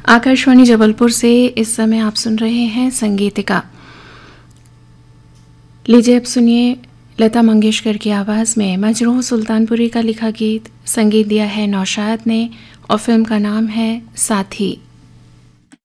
आकाशवाणी जबलपुर से इस समय आप सुन रहे हैं संगीतिका। लीजिए अब सुनिए लता मंगेशकर की आवाज़ में मजरूह सुल्तानपुरी का लिखा गीत। संगीत दिया है नौशाद ने और फिल्म का नाम है साथी।